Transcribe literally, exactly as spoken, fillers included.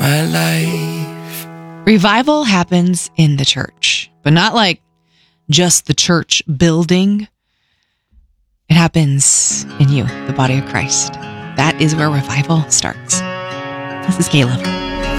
my life. Revival happens in the church, but not like just the church building. It happens in you, the body of Christ. That is where revival starts. This is Caleb.